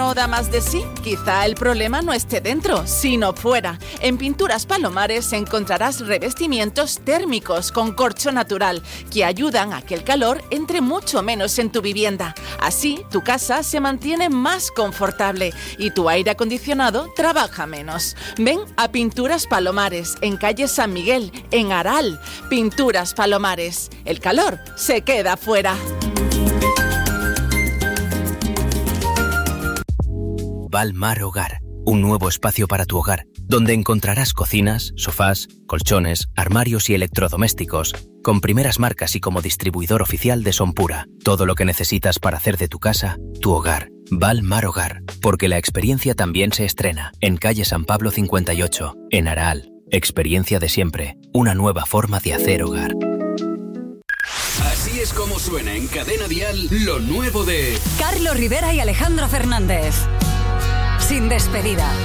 no da más de sí, quizá el problema no esté dentro, sino fuera. En Pinturas Palomares encontrarás revestimientos térmicos con corcho natural que ayudan a que el calor entre mucho menos en tu vivienda. Así, tu casa se mantiene más confortable y tu aire acondicionado trabaja menos. Ven a Pinturas Palomares, en calle San Miguel, en Aral. Pinturas Palomares. El calor se queda fuera. Valmar Hogar, un nuevo espacio para tu hogar, donde encontrarás cocinas, sofás, colchones, armarios y electrodomésticos, con primeras marcas y como distribuidor oficial de Sonpura. Todo lo que necesitas para hacer de tu casa tu hogar. Valmar Hogar, porque la experiencia también se estrena en calle San Pablo 58, en Aral. Experiencia de siempre, una nueva forma de hacer hogar. Así es como suena en Cadena Dial lo nuevo de Carlos Rivera y Alejandro Fernández. Sin despedida.